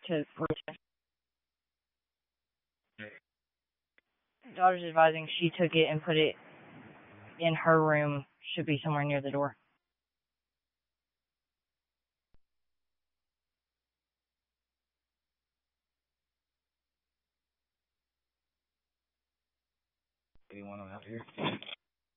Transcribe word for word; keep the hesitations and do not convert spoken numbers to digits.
to protest. Daughter's advising she took it and put it in her room. Should be somewhere near the door. Anyone out here?